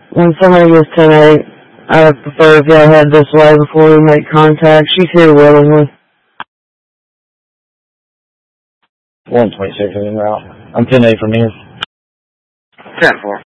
When somebody gets 10-8, I would prefer if y'all head this way before we make contact. She's here willingly. 126 is en route. I'm 10-8 from here. 10-4.